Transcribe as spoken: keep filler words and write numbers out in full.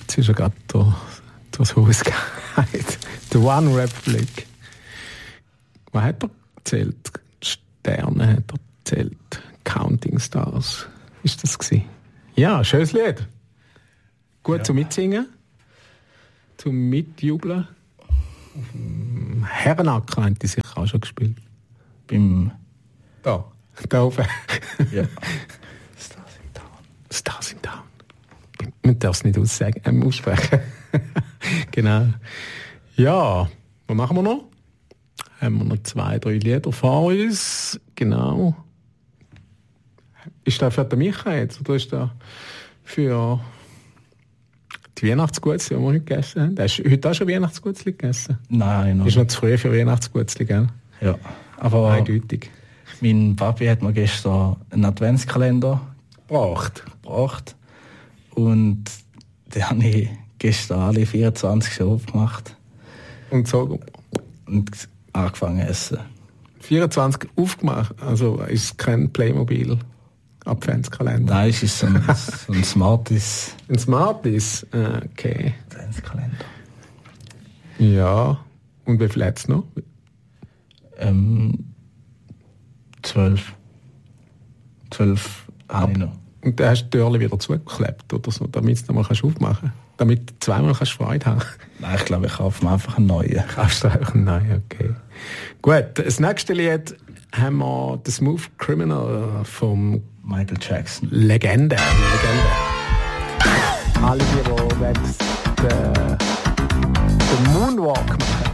Jetzt ist er gerade durch, durchs Haus gegangen. The One Republic. Was hat er gezählt? Sterne hat er gezählt. Counting Stars. Ist das gewesen? Ja, schönes Lied. Gut ja. Zum Mitsingen. Zum Mitjubeln. Herrenacker haben die sicher auch schon gespielt. Beim... Da. Da oben. Ja. Stars in Town. Stars in Town. Man darf es nicht aussagen, ähm, aussprechen. Genau. Ja, was machen wir noch? Haben wir noch zwei, drei Lieder vor uns. Genau. Ist das für den Michael jetzt? Oder ist das für die Weihnachtsgutzli, die wir heute gegessen haben? Hast du heute auch schon Weihnachtsgutzli gegessen? Nein, noch ist noch zu früh für Weihnachtsgutzli, gell? Ja, aber eindeutig. Mein Papi hat mir gestern einen Adventskalender gebracht. gebracht. Und den habe ich gestern alle vierundzwanzig schon aufgemacht. Und so? Und angefangen zu essen. vierundzwanzig aufgemacht? Also ist es kein Playmobil Adventskalender? Nein, es ist so ein, so ein Smarties. Ein Smarties? Okay. Adventskalender. Ja. Und wie viel hat es noch? Ähm, zwölf. Zwölf habe ich noch. Und dann hast du die Türchen wieder zugeklebt oder so, damit du es nochmal aufmachen kannst? Damit du zweimal kannst Freude haben? Nein, ich glaube, ich kaufe mir einfach einen neuen. Kaufst du einfach einen neuen, okay. Gut, das nächste Lied haben wir The Smooth Criminal vom Michael Jackson. Legende. Legende. Alle, die, die den, den Moonwalk machen.